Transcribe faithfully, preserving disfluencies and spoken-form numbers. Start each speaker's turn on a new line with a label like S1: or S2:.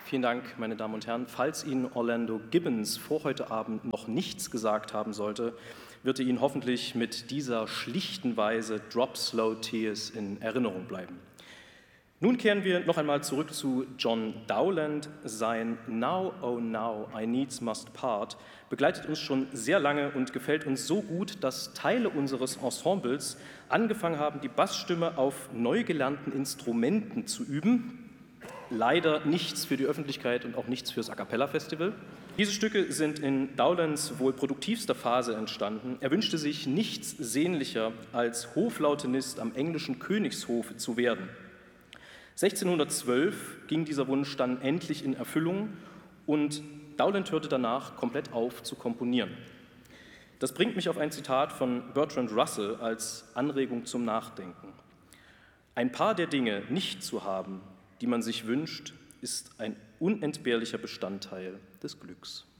S1: Vielen Dank, meine Damen und Herren. Falls Ihnen Orlando Gibbons vor heute Abend noch nichts gesagt haben sollte, wird er Ihnen hoffentlich mit dieser schlichten Weise Drop Slow Tears in Erinnerung bleiben. Nun kehren wir noch einmal zurück zu John Dowland. Sein Now, oh now, I needs must part begleitet uns schon sehr lange und gefällt uns so gut, dass Teile unseres Ensembles angefangen haben, die Bassstimme auf neu gelernten Instrumenten zu üben. Leider nichts für die Öffentlichkeit und auch nichts fürs A Cappella Festival. Diese Stücke sind in Dowlands wohl produktivster Phase entstanden. Er wünschte sich nichts sehnlicher, als Hoflautenist am englischen Königshofe zu werden. sechzehnhundertzwölf ging dieser Wunsch dann endlich in Erfüllung und Dowland hörte danach komplett auf zu komponieren. Das bringt mich auf ein Zitat von Bertrand Russell als Anregung zum Nachdenken. Ein paar der Dinge nicht zu haben, die man sich wünscht, ist ein unentbehrlicher Bestandteil des Glücks.